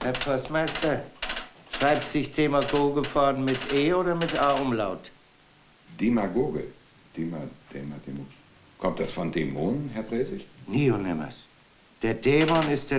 Herr Postmeister, schreibt sich Demagoge vorn mit E oder mit A-Umlaut? Demagoge? Kommt das von Dämonen, Herr Bräsig? Nie und nimmers. Der Dämon ist der